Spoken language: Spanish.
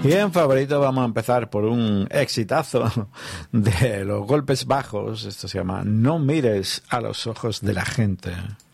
Y en favorito vamos a empezar por un exitazo de los Golpes Bajos. Esto se llama No mires a los ojos de la gente.